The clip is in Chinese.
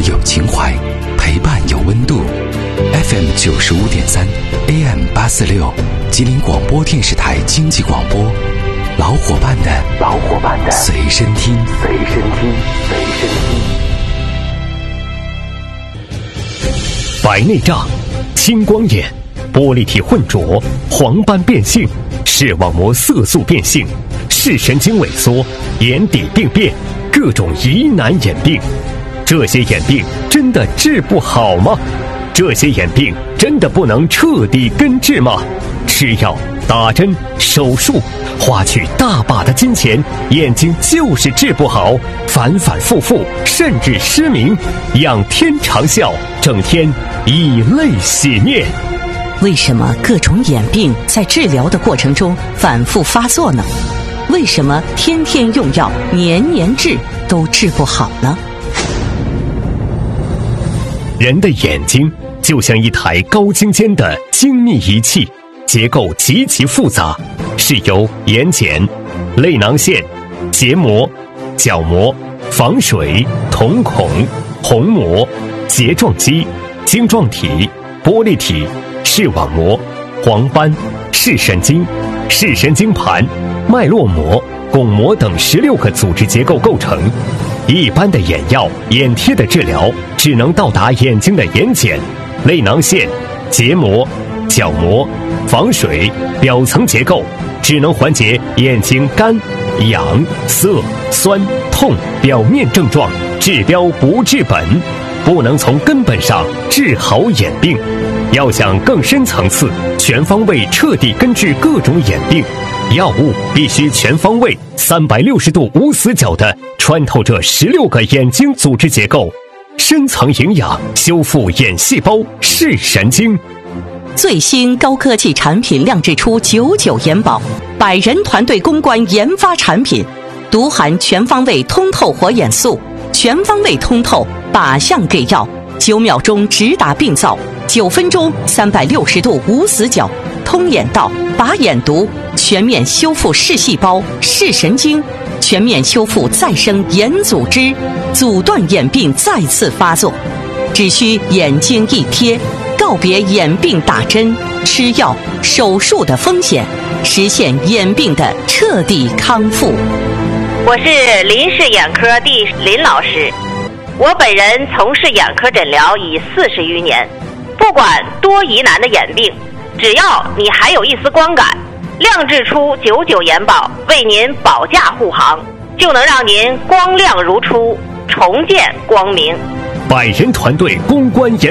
有情怀，陪伴有温度。FM 95.3 AM 846，吉林广播电视台经济广播，老伙伴的随身听。 白内障、青光眼、玻璃体混浊、黄斑变性、视网膜色素变性、视神经萎缩、眼底病变，各种疑难眼病。这些眼病真的治不好吗？这些眼病真的不能彻底根治吗？吃药、打针、手术，花去大把的金钱，眼睛就是治不好，反反复复，甚至失明，仰天长啸，整天以泪洗面。 为什么各种眼病在治疗的过程中反复发作呢？为什么天天用药，年年治都治不好呢？ 人的眼睛就像一台高精尖的精密仪器，结构极其复杂，是由眼睑、泪囊腺、结膜、角膜、房水、瞳孔、虹膜、睫状肌、晶状体、玻璃体、视网膜、黄斑、视神经、视神经盘、脉络膜、巩膜等16个组织结构构成。一般的眼药、眼贴的治疗只能到达眼睛的眼睑、泪囊腺、结膜、角膜、房水表层结构，只能缓解眼睛干、痒、涩、酸、痛表面症状，治标不治本，不能从根本上治好眼病。要想更深层次、全方位彻底根治各种眼病，药物必须全方位、360度无死角地穿透这16个眼睛组织结构，深层营养，修复眼细胞、视神经。 最新高科技产品亮智出99眼宝，100人团队攻关研发产品，独含全方位通透活眼素，全方位通透靶向给药，9秒钟直达病灶，9分钟360度无死角，通眼道、拔眼毒，全面修复视细胞、视神经，全面修复再生眼组织，阻断眼病再次发作。只需眼睛一贴，告别眼病打针、吃药、手术的风险，实现眼病的彻底康复。 我是林氏眼科的林老师，我本人从事眼科诊疗已40余年，不管多疑难的眼病，只要你还有一丝光感，亮智出99眼宝为您保驾护航，就能让您光亮如初，重见光明。 100人团队攻关研